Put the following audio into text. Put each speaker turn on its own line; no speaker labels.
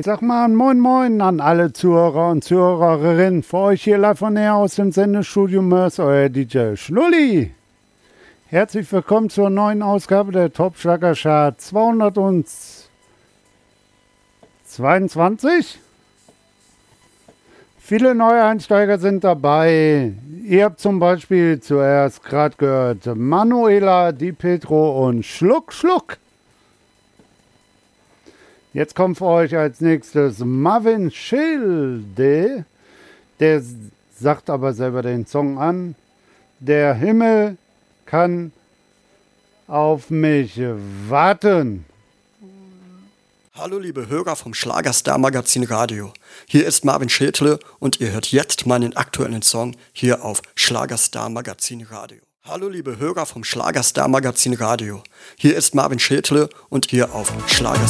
Ich sag mal moin moin an alle Zuhörer und Zuhörerinnen. Für euch hier live von näher aus dem Sendestudio Mörs, euer DJ Schnulli. Herzlich willkommen zur neuen Ausgabe der Top Schlager Chart 222. Viele neue Einsteiger sind dabei. Ihr habt zum Beispiel zuerst gerade gehört Manuela, Di Petro und Schluck Schluck. Jetzt kommt für euch als nächstes Marvin Schilde. Der sagt aber selber den Song an. Der Himmel kann auf mich warten.
Hallo liebe Hörer vom Schlagerstar Magazin Radio. Hier ist Marvin Schädle und ihr hört jetzt meinen aktuellen Song hier auf Schlagerstar Magazin Radio. Hallo liebe Hörer vom Schlagerstar Magazin Radio. Hier ist Marvin Schädle und hier auf Schlagerstar.